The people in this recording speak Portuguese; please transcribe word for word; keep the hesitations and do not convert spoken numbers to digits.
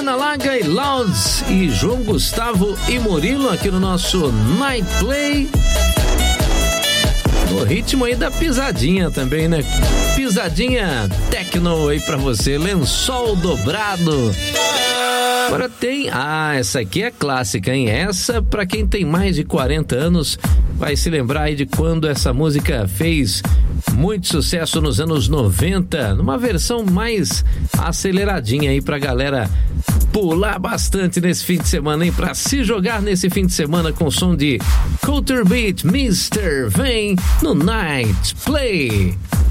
Ana Laga e Louds e João Gustavo e Murilo aqui no nosso Night Play. No ritmo aí da pisadinha também, né? Pisadinha techno aí pra você, Lençol Dobrado. Agora tem, ah, essa aqui é clássica, hein? Essa, pra quem tem mais de quarenta anos, vai se lembrar aí de quando essa música fez muito sucesso nos anos noventa, numa versão mais aceleradinha aí pra galera pular bastante nesse fim de semana, hein? Pra se jogar nesse fim de semana com o som de Culture Beat, mister Vem no Night Play.